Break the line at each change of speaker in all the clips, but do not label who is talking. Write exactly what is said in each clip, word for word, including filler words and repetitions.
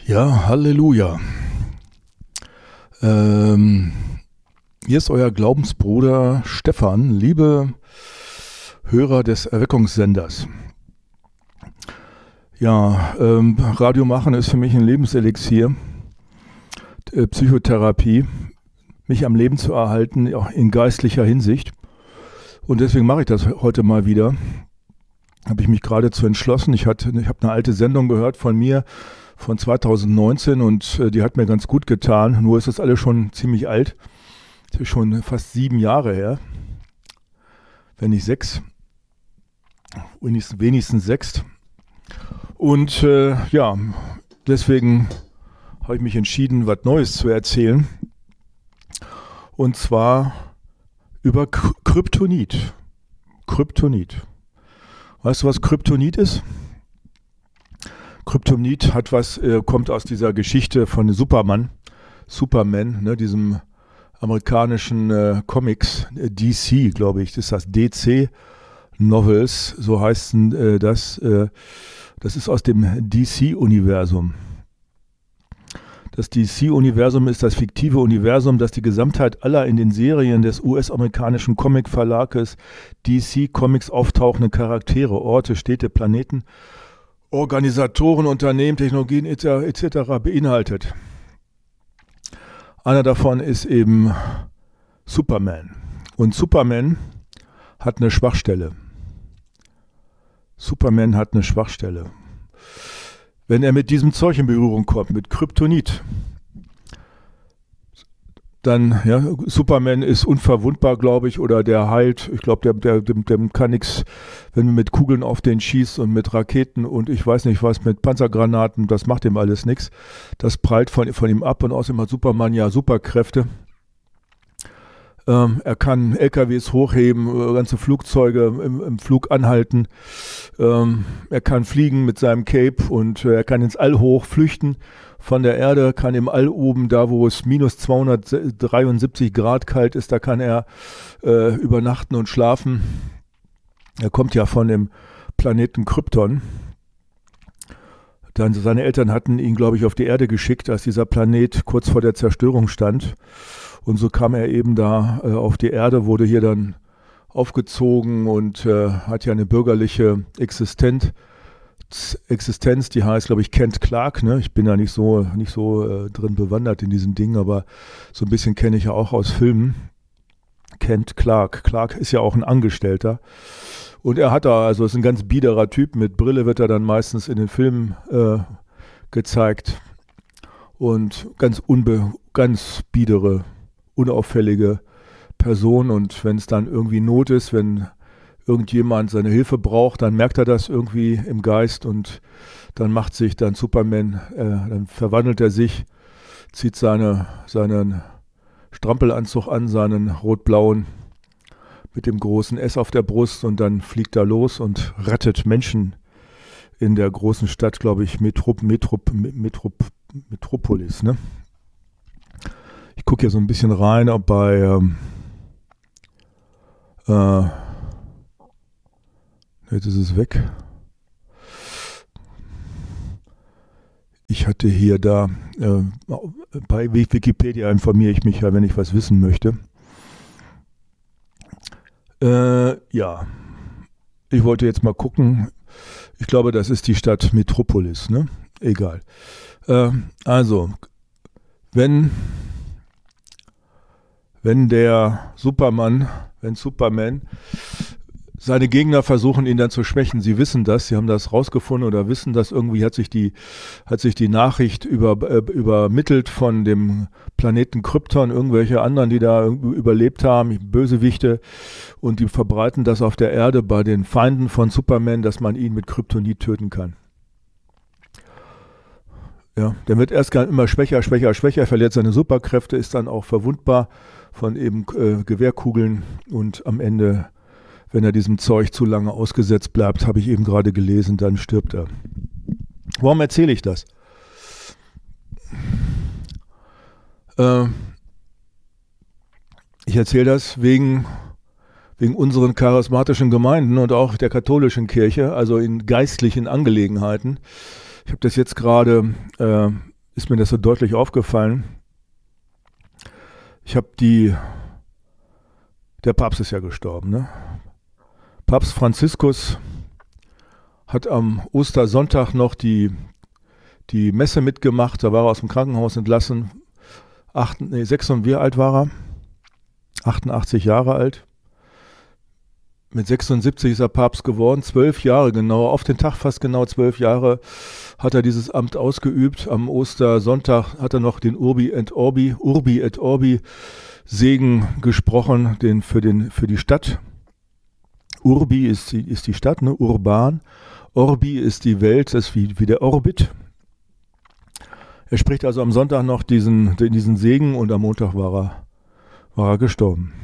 Ja, Halleluja. Ähm, hier ist euer Glaubensbruder Stefan, liebe Hörer des Erweckungssenders. Ja, ähm, Radio machen ist für mich ein Lebenselixier, äh, Psychotherapie, mich am Leben zu erhalten, auch in geistlicher Hinsicht. Und deswegen mache ich das heute mal wieder. Habe ich mich geradezu entschlossen. Ich hatte, ich habe eine alte Sendung gehört von mir von zweitausendneunzehn und äh, die hat mir ganz gut getan. Nur ist das alles schon ziemlich alt. Das ist schon fast sieben Jahre her. Wenn nicht sechs. Wenigstens, wenigstens sechs. Und äh, ja, deswegen habe ich mich entschieden, was Neues zu erzählen. Und zwar über K- Kryptonit. Kryptonit. Weißt du, was Kryptonit ist? Kryptonit hat was, äh, kommt aus dieser Geschichte von Superman, Superman, ne, diesem amerikanischen äh, Comics, äh, D C, glaube ich, das ist das D C Novels, so heißen äh, das. Äh, das ist aus dem D C-Universum. Das D C-Universum ist das fiktive Universum, das die Gesamtheit aller in den Serien des U S-amerikanischen Comic-Verlages D C Comics auftauchenden Charaktere, Orte, Städte, Planeten, Organisatoren, Unternehmen, Technologien et cetera beinhaltet. Einer davon ist eben Superman. Und Superman hat eine Schwachstelle. Superman hat eine Schwachstelle. Wenn er mit diesem Zeug in Berührung kommt, mit Kryptonit, dann, ja, Superman ist unverwundbar, glaube ich, oder der heilt, ich glaube, der, der, dem, dem kann nichts, wenn man mit Kugeln auf den schießt und mit Raketen und ich weiß nicht was, mit Panzergranaten, das macht ihm alles nichts. Das prallt von, von ihm ab und außerdem hat Superman ja Superkräfte. Ähm, er kann L K Ws hochheben, ganze Flugzeuge im, im Flug anhalten. Ähm, er kann fliegen mit seinem Cape und äh, er kann ins All hoch flüchten von der Erde, kann im All oben, da wo es minus zweihundertdreiundsiebzig Grad kalt ist, da kann er äh, übernachten und schlafen. Er kommt ja von dem Planeten Krypton. Dann, seine Eltern hatten ihn, glaube ich, auf die Erde geschickt, als dieser Planet kurz vor der Zerstörung stand. Und so kam er eben da äh, auf die Erde, wurde hier dann aufgezogen und äh, hat ja eine bürgerliche Existenz, Existenz, die heißt, glaube ich, Kent Clark. Ne? Ich bin da nicht so, nicht so äh, drin bewandert in diesen Dingen, aber so ein bisschen kenne ich ja auch aus Filmen. Kent Clark. Clark ist ja auch ein Angestellter. Und er hat da, also ist ein ganz biederer Typ, mit Brille wird er dann meistens in den Filmen äh, gezeigt. Und ganz unbe, ganz biedere, unauffällige Person. Und wenn es dann irgendwie Not ist, wenn irgendjemand seine Hilfe braucht, dann merkt er das irgendwie im Geist und dann macht sich dann Superman, äh, dann verwandelt er sich, zieht seine, seinen Strampelanzug an, seinen rot-blauen mit dem großen S auf der Brust und dann fliegt er los und rettet Menschen in der großen Stadt, glaube ich, Metrop, Metrop, Metrop, Metropolis. Ne? Ich gucke hier so ein bisschen rein, ob bei ähm, äh, jetzt ist es weg. Ich hatte hier da, äh, bei Wikipedia informiere ich mich ja, wenn ich was wissen möchte. Äh, ja, ich wollte jetzt mal gucken. Ich glaube, das ist die Stadt Metropolis, ne? Egal. Äh, also, wenn, wenn der Superman, wenn Superman seine Gegner versuchen, ihn dann zu schwächen. Sie wissen das, sie haben das rausgefunden oder wissen das. Irgendwie hat sich die, hat sich die Nachricht über, äh, übermittelt von dem Planeten Krypton, irgendwelche anderen, die da überlebt haben, Bösewichte, und die verbreiten das auf der Erde bei den Feinden von Superman, dass man ihn mit Kryptonit töten kann. Ja, der wird erst immer schwächer, schwächer, schwächer, verliert seine Superkräfte, ist dann auch verwundbar von eben äh, Gewehrkugeln und am Ende, wenn er diesem Zeug zu lange ausgesetzt bleibt, habe ich eben gerade gelesen, dann stirbt er. Warum erzähle ich das? Äh, ich erzähle das wegen, wegen unseren charismatischen Gemeinden und auch der katholischen Kirche, also in geistlichen Angelegenheiten. Ich habe das jetzt gerade äh, ist mir das so deutlich aufgefallen. Ich habe die, der Papst ist ja gestorben, ne? Papst Franziskus hat am Ostersonntag noch die, die Messe mitgemacht, da war er aus dem Krankenhaus entlassen. Acht, nee, sechs und wie alt war er? achtundachtzig Jahre alt. Mit sechsundsiebzig ist er Papst geworden, zwölf Jahre genau, auf den Tag fast genau zwölf Jahre hat er dieses Amt ausgeübt. Am Ostersonntag hat er noch den Urbi et Orbi, Urbi et Orbi Segen gesprochen, den für, den, für die Stadt. Urbi ist die, ist die Stadt, ne? Urban. Orbi ist die Welt, das ist wie, wie der Orbit. Er spricht also am Sonntag noch diesen, diesen Segen und am Montag war er, war er gestorben.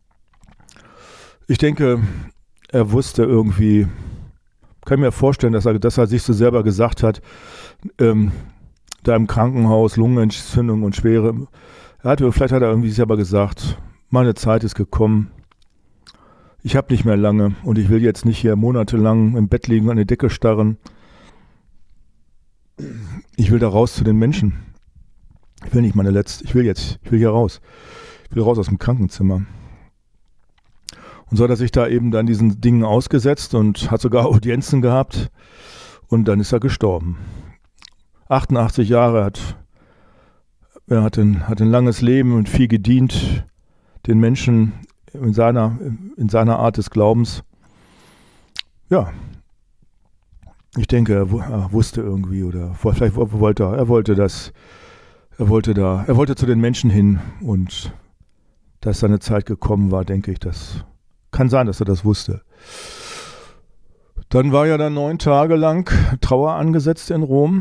Ich denke, er wusste irgendwie, kann mir vorstellen, dass er, dass er sich so selber gesagt hat, ähm, da im Krankenhaus, Lungenentzündung und schwere, er hatte, vielleicht hat er irgendwie selber gesagt, meine Zeit ist gekommen, ich habe nicht mehr lange und ich will jetzt nicht hier monatelang im Bett liegen und an die Decke starren. Ich will da raus zu den Menschen. Ich will nicht meine letzte, ich will jetzt, ich will hier raus. Ich will raus aus dem Krankenzimmer. Und so hat er sich da eben dann diesen Dingen ausgesetzt und hat sogar Audienzen gehabt und dann ist er gestorben. achtundachtzig Jahre, hat, er hat ein, hat ein langes Leben und viel gedient den Menschen in seiner, in seiner Art des Glaubens. Ja, ich denke, er, er wusste irgendwie oder vielleicht wollte er, er wollte das, er wollte da, er wollte zu den Menschen hin und dass seine Zeit gekommen war, denke ich, das kann sein, dass er das wusste. Dann war ja dann neun Tage lang Trauer angesetzt in Rom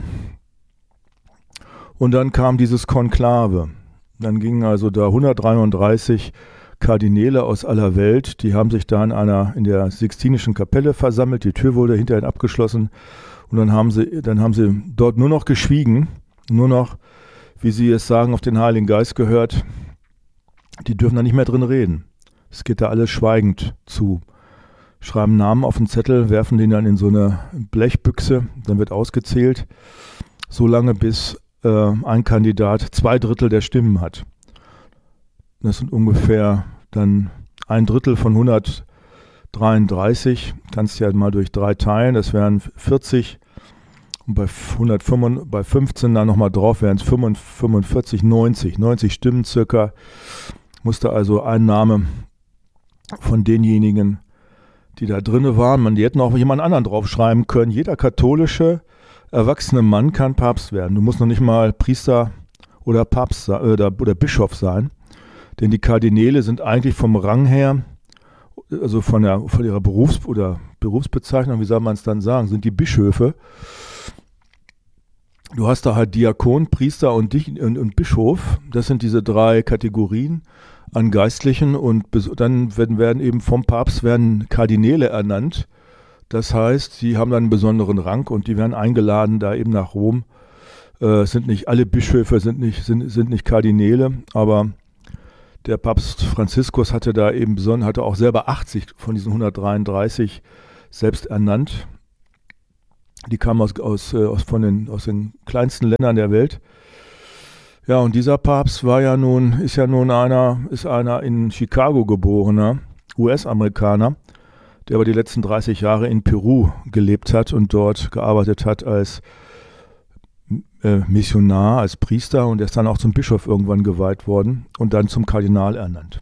und dann kam dieses Konklave. Dann gingen also da hundertdreiunddreißig Kardinäle aus aller Welt, die haben sich da in einer, in der Sixtinischen Kapelle versammelt, die Tür wurde hinterher abgeschlossen und dann haben sie, dann haben sie dort nur noch geschwiegen, nur noch, wie sie es sagen, auf den Heiligen Geist gehört, die dürfen da nicht mehr drin reden. Es geht da alles schweigend zu. Schreiben Namen auf den Zettel, werfen den dann in so eine Blechbüchse, dann wird ausgezählt, so lange bis äh, ein Kandidat zwei Drittel der Stimmen hat. Das sind ungefähr dann ein Drittel von hundertdreiunddreißig, kannst du ja mal durch drei teilen, das wären vierzig und bei, hundertfünf, bei fünfzehn dann nochmal drauf wären es fünfundvierzig, neunzig, neunzig Stimmen circa, musste also ein Name von denjenigen, die da drinne waren, man, die hätten auch jemand anderen draufschreiben können. Jeder katholische, erwachsene Mann kann Papst werden. Du musst noch nicht mal Priester oder Papst oder, oder Bischof sein, denn die Kardinäle sind eigentlich vom Rang her, also von, der, von ihrer Berufs- oder Berufsbezeichnung, wie soll man es dann sagen, sind die Bischöfe. Du hast da halt Diakon, Priester und, und, und Bischof. Das sind diese drei Kategorien an Geistlichen und bis, dann werden, werden eben vom Papst werden Kardinäle ernannt. Das heißt, die haben dann einen besonderen Rang und die werden eingeladen da eben nach Rom. Äh, es sind nicht alle Bischöfe, sind nicht, sind, sind nicht Kardinäle, aber der Papst Franziskus hatte da eben besonders, hatte auch selber achtzig von diesen hundertdreiunddreißig selbst ernannt. Die kamen aus, aus, aus, von den, aus den kleinsten Ländern der Welt. Ja, und dieser Papst war ja nun, ist ja nun einer, ist einer in Chicago geborener U S-Amerikaner, der aber die letzten dreißig Jahre in Peru gelebt hat und dort gearbeitet hat als äh, Missionar, als Priester und er ist dann auch zum Bischof irgendwann geweiht worden und dann zum Kardinal ernannt.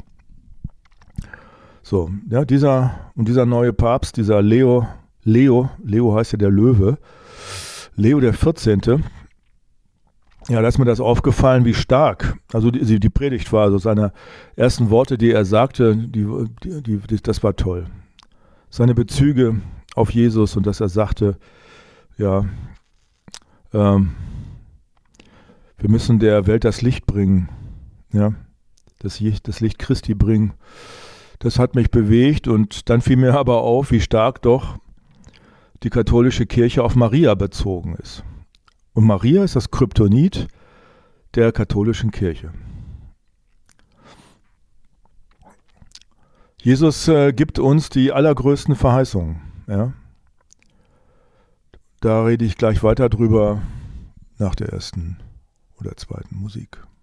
So, ja, dieser, und dieser neue Papst, dieser Leo, Leo, Leo heißt ja der Löwe, Leo der vierzehnte, ja, da ist mir das aufgefallen, wie stark, also die, die Predigt war, also seine ersten Worte, die er sagte, die, die, die, das war toll. Seine Bezüge auf Jesus und dass er sagte, ja, ähm, wir müssen der Welt das Licht bringen, ja, das, das Licht Christi bringen. Das hat mich bewegt und dann fiel mir aber auf, wie stark doch die katholische Kirche auf Maria bezogen ist. Und Maria ist das Kryptonit der katholischen Kirche. Jesus äh, gibt uns die allergrößten Verheißungen. Ja? Da rede ich gleich weiter drüber nach der ersten oder zweiten Musik.